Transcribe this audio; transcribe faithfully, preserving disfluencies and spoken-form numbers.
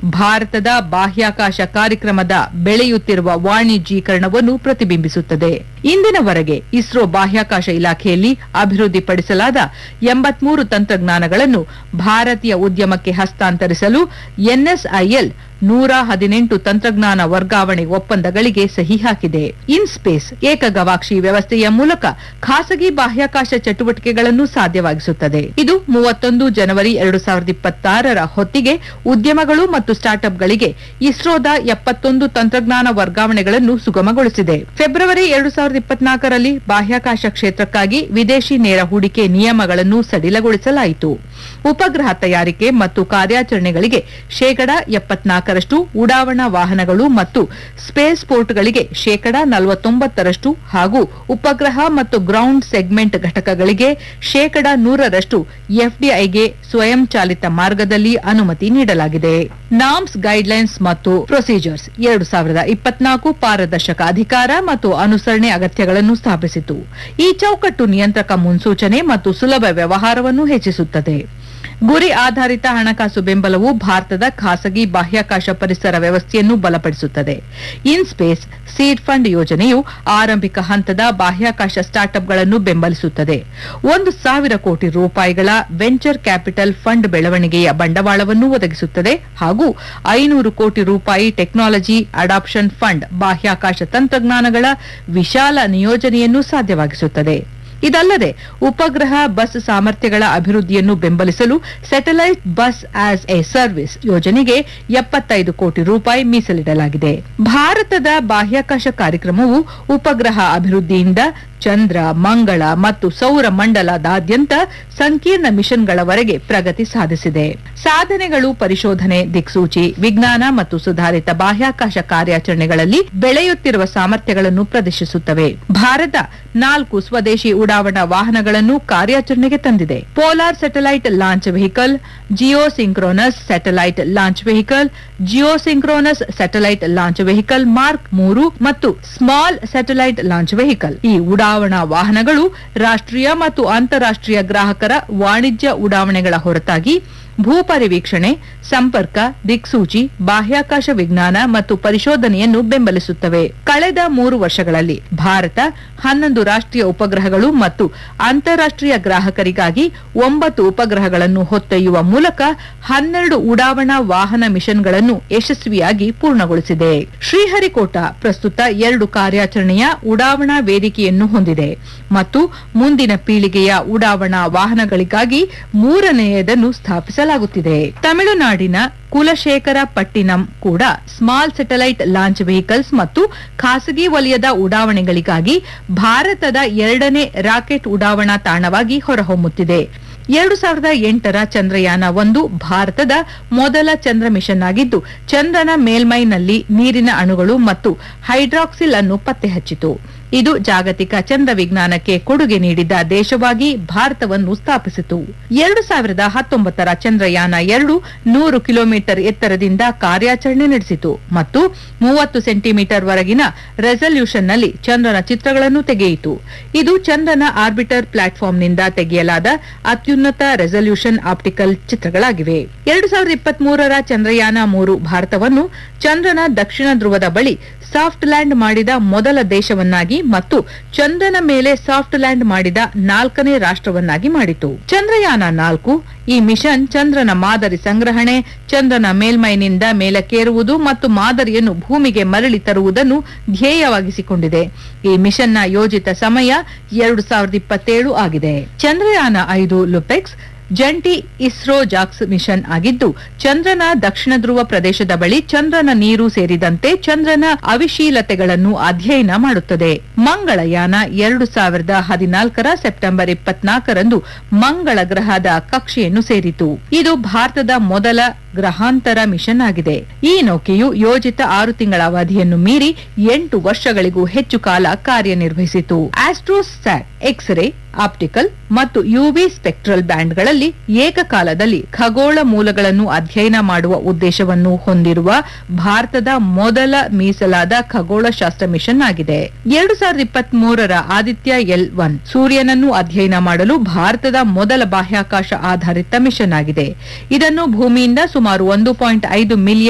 ಭಾರತದ ಬಾಹ್ಯಾಕಾಶ ಕಾರ್ಯಕ್ರಮದ ಬೆಳೆಯುತ್ತಿರುವ ವಾಣಿಜ್ಯೀಕರಣವನ್ನು ಪ್ರತಿಬಿಂಬಿಸುತ್ತದೆ. ಇಂದಿನವರೆಗೆ ಇಸ್ರೋ ಬಾಹ್ಯಾಕಾಶ ಇಲಾಖೆಯಲ್ಲಿ ಅಭಿವೃದ್ಧಿಪಡಿಸಲಾದ ಎಂಬತ್ಮೂರು ತಂತ್ರಜ್ಞಾನಗಳನ್ನು ಭಾರತೀಯ ಉದ್ಯಮಕ್ಕೆ ಹಸ್ತಾಂತರಿಸಲು ಎನ್ಎಸ್ಐಎಲ್ ನೂರ ಹದಿನೆಂಟು ತಂತ್ರಜ್ಞಾನ ವರ್ಗಾವಣೆ ಒಪ್ಪಂದಗಳಿಗೆ ಸಹಿ ಹಾಕಿದೆ. ಇನ್ಸ್ಪೇಸ್ ಏಕಗವಾಕ್ಷಿ ವ್ಯವಸ್ಥೆಯ ಮೂಲಕ ಖಾಸಗಿ ಬಾಹ್ಯಾಕಾಶ ಚಟುವಟಿಕೆಗಳನ್ನು ಸಾಧ್ಯವಾಗಿಸುತ್ತದೆ. ಇದು ಮೂವತ್ತೊಂದು ಜನವರಿ ಎರಡು ಸಾವಿರದ ಇಪ್ಪತ್ತಾರರ ಹೊತ್ತಿಗೆ ಉದ್ಯಮಗಳು ಮತ್ತು ಸ್ಟಾರ್ಟ್ಅಪ್ಗಳಿಗೆ ಇಸ್ರೋದ ಎಪ್ಪತ್ತೊಂದು ತಂತ್ರಜ್ಞಾನ ವರ್ಗಾವಣೆಗಳನ್ನು ಸುಗಮಗೊಳಿಸಿದೆ. ಫೆಬ್ರವರಿ ಎರಡು ಸಾವಿರದ ಇಪ್ಪತ್ನಾಲ್ಕರಲ್ಲಿ ಬಾಹ್ಯಾಕಾಶ ಕ್ಷೇತ್ರಕ್ಕಾಗಿ ವಿದೇಶಿ ನೇರ ಹೂಡಿಕೆ ನಿಯಮಗಳನ್ನು ಸಡಿಲಗೊಳಿಸಲಾಯಿತು. ಉಪಗ್ರಹ ತಯಾರಿಕೆ ಮತ್ತು ಕಾರ್ಯಾಚರಣೆಗಳಿಗೆ ಶೇಕಡಾ ಎಪ್ಪತ್ನಾಲ್ಕರಷ್ಟು, ಉಡಾವಣಾ ವಾಹನಗಳು ಮತ್ತು ಸ್ಪೇಸ್ ಪೋರ್ಟ್ಗಳಿಗೆ ಶೇಕಡಾ ನಲವತ್ತೊಂಬತ್ತರಷ್ಟು ಹಾಗೂ ಉಪಗ್ರಹ ಮತ್ತು ಗ್ರೌಂಡ್ ಸೆಗ್ಮೆಂಟ್ ಘಟಕಗಳಿಗೆ ಶೇಕಡಾ ನೂರರಷ್ಟು ಎಫ್ಡಿಐಗೆ ಸ್ವಯಂಚಾಲಿತ ಮಾರ್ಗದಲ್ಲಿ ಅನುಮತಿ ನೀಡಲಾಗಿದೆ. ನಾಮ್ಸ್ ಗೈಡ್ಲೈನ್ಸ್ ಮತ್ತು ಪ್ರೊಸೀಜರ್ಸ್ ಎರಡು ಸಾವಿರದ ಇಪ್ಪತ್ನಾಲ್ಕು ಪಾರದರ್ಶಕ ಅಧಿಕಾರ ಮತ್ತು ಅನುಸರಣೆ ಅಗತ್ಯಗಳನ್ನು ಸ್ಥಾಪಿಸಿತು. ಈ ಚೌಕಟ್ಟು ನಿಯಂತ್ರಕ ಮುನ್ಸೂಚನೆ ಮತ್ತು ಸುಲಭ ವ್ಯವಹಾರವನ್ನು ಹೆಚ್ಚಿಸುತ್ತದೆ. ಗುರಿ ಆಧಾರಿತ ಹಣಕಾಸು ಬೆಂಬಲವು ಭಾರತದ ಖಾಸಗಿ ಬಾಹ್ಯಾಕಾಶ ಪರಿಸರ ವ್ಯವಸ್ಥೆಯನ್ನು ಬಲಪಡಿಸುತ್ತದೆ. ಇನ್ಸ್ಪೇಸ್ ಸೀಡ್ ಫಂಡ್ ಯೋಜನೆಯು ಆರಂಭಿಕ ಹಂತದ ಬಾಹ್ಯಾಕಾಶ ಸ್ಟಾರ್ಟ್ಅಪ್ಗಳನ್ನು ಬೆಂಬಲಿಸುತ್ತದೆ. ಒಂದು ಸಾವಿರ ಕೋಟಿ ರೂಪಾಯಿಗಳ ವೆಂಚರ್ ಕ್ಯಾಪಿಟಲ್ ಫಂಡ್ ಬೆಳವಣಿಗೆಯ ಬಂಡವಾಳವನ್ನು ಒದಗಿಸುತ್ತದೆ ಹಾಗೂ ಐನೂರು ಕೋಟಿ ರೂಪಾಯಿ ಟೆಕ್ನಾಲಜಿ ಅಡಾಪ್ಷನ್ ಫಂಡ್ ಬಾಹ್ಯಾಕಾಶ ತಂತ್ರಜ್ಞಾನಗಳ ವಿಶಾಲ ನಿಯೋಜನೆಯನ್ನು ಸಾಧ್ಯವಾಗಿಸುತ್ತದೆ. ಇದಲ್ಲದೆ ಉಪಗ್ರಹ ಬಸ್ ಸಾಮರ್ಥ್ಯಗಳ ಅಭಿವೃದ್ಧಿಯನ್ನು ಬೆಂಬಲಿಸಲು satellite bus as A service ಯೋಜನೆಗೆ ಎಪ್ಪತ್ತೈದು ಕೋಟಿ ರೂಪಾಯಿ ಮೀಸಲಿಡಲಾಗಿದೆ. ಭಾರತದ ಬಾಹ್ಯಾಕಾಶ ಕಾರ್ಯಕ್ರಮವು ಉಪಗ್ರಹ ಅಭಿವೃದ್ಧಿಯಿಂದ ಚಂದ್ರ, ಮಂಗಳ ಮತ್ತು ಸೌರ ಮಂಡಲದಾದ್ಯಂತ ಸಂಕೀರ್ಣ ಮಿಷನ್ಗಳವರೆಗೆ ಪ್ರಗತಿ ಸಾಧಿಸಿದೆ. ಸಾಧನೆಗಳು ಪರಿಶೋಧನೆ, ದಿಕ್ಸೂಚಿ, ವಿಜ್ಞಾನ ಮತ್ತು ಸುಧಾರಿತ ಬಾಹ್ಯಾಕಾಶ ಕಾರ್ಯಾಚರಣೆಗಳಲ್ಲಿ ಬೆಳೆಯುತ್ತಿರುವ ಸಾಮರ್ಥ್ಯಗಳನ್ನು ಪ್ರದರ್ಶಿಸುತ್ತವೆ. ಭಾರತ ನಾಲ್ಕು ಸ್ವದೇಶಿ ಉಡಾವಣಾ ವಾಹನಗಳನ್ನು ಕಾರ್ಯಾಚರಣೆಗೆ ತಂದಿದೆ. Polar satellite launch vehicle, ಜಿಯೋಸಿಂಕ್ರೋನಸ್ satellite launch vehicle, ಜಿಯೋಸಿಂಕ್ರೋನಸ್ satellite launch vehicle mark ಮೂರು ಮತ್ತು ಸ್ಮಾಲ್ ಸ್ಯಾಟಲೈಟ್ ಲಾಂಚ್ ವೆಹಿಕಲ್. ಈ ಉಡಾವಣಾ ವಾಹನಗಳು ರಾಷ್ಟ್ರೀಯ ಮತ್ತು ಅಂತಾರಾಷ್ಟ್ರೀಯ ಗ್ರಾಹಕರ ವಾಣಿಜ್ಯ ಉಡಾವಣೆಗಳ ಹೊರತಾಗಿ ಭೂಪರಿವೀಕ್ಷಣೆ, ಸಂಪರ್ಕ, ದಿಕ್ಸೂಚಿ, ಬಾಹ್ಯಾಕಾಶ ವಿಜ್ಞಾನ ಮತ್ತು ಪರಿಶೋಧನೆಯನ್ನು ಬೆಂಬಲಿಸುತ್ತವೆ. ಕಳೆದ ಮೂರು ವರ್ಷಗಳಲ್ಲಿ ಭಾರತ ಹನ್ನೊಂದು ರಾಷ್ಟ್ರೀಯ ಉಪಗ್ರಹಗಳು ಮತ್ತು ಅಂತಾರಾಷ್ಟ್ರೀಯ ಗ್ರಾಹಕರಿಗಾಗಿ ಒಂಬತ್ತು ಉಪಗ್ರಹಗಳನ್ನು ಹೊತ್ತೊಯ್ಯುವ ಮೂಲಕ ಹನ್ನೆರಡು ಉಡಾವಣಾ ವಾಹನ ಮಿಷನ್ಗಳನ್ನು ಯಶಸ್ವಿಯಾಗಿ ಪೂರ್ಣಗೊಳಿಸಿದೆ. ಶ್ರೀಹರಿಕೋಟಾ ಪ್ರಸ್ತುತ ಎರಡು ಕಾರ್ಯಾಚರಣೆಯ ಉಡಾವಣಾ ವೇದಿಕೆಯನ್ನು ಹೊಂದಿದೆ ಮತ್ತು ಮುಂದಿನ ಪೀಳಿಗೆಯ ಉಡಾವಣಾ ವಾಹನಗಳಿಗಾಗಿ ಮೂರನೆಯದನ್ನು ಸ್ಥಾಪಿಸಲಾಗುತ್ತಿದೆ. ತಮಿಳುನಾಡಿನ ಕುಲಶೇಖರ ಪಟ್ಟಿನಂ ಕೂಡ ಸ್ಮಾಲ್ ಸ್ಯಾಟಲೈಟ್ ಲಾಂಚ್ ವೆಹಿಕಲ್ಸ್ ಮತ್ತು ಖಾಸಗಿ ವಲಯದ ಉಡಾವಣೆಗಳಿಗಾಗಿ ಭಾರತದ ಎರಡನೇ ರಾಕೆಟ್ ಉಡಾವಣಾ ತಾಣವಾಗಿ ಹೊರಹೊಮ್ಮುತ್ತಿದೆ. ಎರಡು ಸಾವಿರದ ಎಂಟರ ಚಂದ್ರಯಾನ ಒಂದು ಭಾರತದ ಮೊದಲ ಚಂದ್ರ ಮಿಷನ್ ಆಗಿದ್ದು, ಚಂದ್ರನ ಮೇಲ್ಮೈನಲ್ಲಿ ನೀರಿನ ಅಣುಗಳು ಮತ್ತು ಹೈಡ್ರಾಕ್ಸಿಲ್ ಅನ್ನು ಪತ್ತೆ ಹಚ್ಚಿತು. ಇದು ಜಾಗತಿಕ ಚಂದ್ರ ವಿಜ್ಞಾನಕ್ಕೆ ಕೊಡುಗೆ ನೀಡಿದ ದೇಶವಾಗಿ ಭಾರತವನ್ನು ಸ್ಥಾಪಿಸಿತು. ಎರಡು ಸಾವಿರದ ಹತ್ತೊಂಬತ್ತರ ಚಂದ್ರಯಾನ ಎರಡು ನೂರು ಕಿಲೋಮೀಟರ್ ಎತ್ತರದಿಂದ ಕಾರ್ಯಾಚರಣೆ ನಡೆಸಿತು ಮತ್ತು ಮೂವತ್ತು ಸೆಂಟಿಮೀಟರ್ ವರೆಗಿನ ರೆಸಲ್ಯೂಷನ್ನಲ್ಲಿ ಚಂದ್ರನ ಚಿತ್ರಗಳನ್ನು ತೆಗೆಯಿತು. ಇದು ಚಂದ್ರನ ಆರ್ಬಿಟರ್ ಪ್ಲಾಟ್ಫಾರ್ಮ್ನಿಂದ ತೆಗೆಯಲಾದ ಅತ್ಯುನ್ನತ ರೆಸಲ್ಯೂಷನ್ ಆಪ್ಟಿಕಲ್ ಚಿತ್ರಗಳಾಗಿವೆ. ಎರಡು ಸಾವಿರದ ಇಪ್ಪತ್ಮೂರರ ಚಂದ್ರಯಾನ ಮೂರು ಭಾರತವನ್ನು ಚಂದ್ರನ ದಕ್ಷಿಣ ಧ್ರುವದ ಬಳಿ ಸಾಫ್ಟ್ ಲ್ಯಾಂಡ್ ಮಾಡಿದ ಮೊದಲ ದೇಶವನ್ನಾಗಿ ಮತ್ತು ಚಂದ್ರನ ಮೇಲೆ ಸಾಫ್ಟ್ ಲ್ಯಾಂಡ್ ಮಾಡಿದ ನಾಲ್ಕನೇ ರಾಷ್ಟ್ರವನ್ನಾಗಿ ಮಾಡಿತು. ಚಂದ್ರಯಾನ ನಾಲ್ಕು ಈ ಮಿಷನ್ ಚಂದ್ರನ ಮಾದರಿ ಸಂಗ್ರಹಣೆ, ಚಂದ್ರನ ಮೇಲ್ಮೈನಿಂದ ಮೇಲಕ್ಕೇರುವುದು ಮತ್ತು ಮಾದರಿಯನ್ನು ಭೂಮಿಗೆ ಮರಳಿ ತರುವುದನ್ನು ಧ್ಯೇಯವಾಗಿಸಿಕೊಂಡಿದೆ. ಈ ಮಿಷನ್ನ ಯೋಜಿತ ಸಮಯ ಎರಡು ಸಾವಿರದ ಇಪ್ಪತ್ತೇಳು ಆಗಿದೆ. ಚಂದ್ರಯಾನ ಐದು ಲುಪೆಕ್ಸ್ ಜಂಟಿ ಇಸ್ರೋ ಜಾಕ್ಸ್ ಮಿಷನ್ ಆಗಿದ್ದು, ಚಂದ್ರನ ದಕ್ಷಿಣ ಧ್ರುವ ಪ್ರದೇಶದ ಬಳಿ ಚಂದ್ರನ ನೀರು ಸೇರಿದಂತೆ ಚಂದ್ರನ ಅವಿಶೀಲತೆಗಳನ್ನು ಅಧ್ಯಯನ ಮಾಡುತ್ತದೆ. ಮಂಗಳಯಾನ ಎರಡು ಸಾವಿರದ ಹದಿನಾಲ್ಕರ ಸೆಪ್ಟೆಂಬರ್ ಇಪ್ಪತ್ನಾಲ್ಕರಂದು ಮಂಗಳ ಗ್ರಹದ ಕಕ್ಷೆಯನ್ನು ಸೇರಿತು. ಇದು ಭಾರತದ ಮೊದಲ ಗ್ರಹಾಂತರ ಮಿಷನ್ ಆಗಿದೆ. ಈ ನೌಕೆಯು ಯೋಜಿತ ಆರು ತಿಂಗಳ ಅವಧಿಯನ್ನು ಮೀರಿ ಎಂಟು ವರ್ಷಗಳಿಗೂ ಹೆಚ್ಚು ಕಾಲ ಕಾರ್ಯನಿರ್ವಹಿಸಿತು. ಆಸ್ಟ್ರೋಸ್ಯಾಟ್ ಎಕ್ಸ್ರೇ, ಆಪ್ಟಿಕಲ್ ಮತ್ತು ಯುವಿ ಸ್ಪೆಕ್ಟ್ರಲ್ ಬ್ಯಾಂಡ್ಗಳಲ್ಲಿ ಏಕಕಾಲದಲ್ಲಿ ಖಗೋಳ ಮೂಲಗಳನ್ನು ಅಧ್ಯಯನ ಮಾಡುವ ಉದ್ದೇಶವನ್ನು ಹೊಂದಿರುವ ಭಾರತದ ಮೊದಲ ಮೀಸಲಾದ ಖಗೋಳಶಾಸ್ತ್ರ ಮಿಷನ್ ಆಗಿದೆ. ಎರಡು ಸಾವಿರದ ಇಪ್ಪತ್ತ್ ಮೂರರ ಆದಿತ್ಯ ಎಲ್ ಒನ್ ಸೂರ್ಯನನ್ನು ಅಧ್ಯಯನ ಮಾಡಲು ಭಾರತದ ಮೊದಲ ಬಾಹ್ಯಾಕಾಶ ಆಧಾರಿತ ಮಿಷನ್ ಆಗಿದೆ. ಇದನ್ನು ಭೂಮಿಯಿಂದ ಸುಮಾರು ಒಂದು ಪಾಯಿಂಟ್ ಐದು ಮಿಲಿಯನ್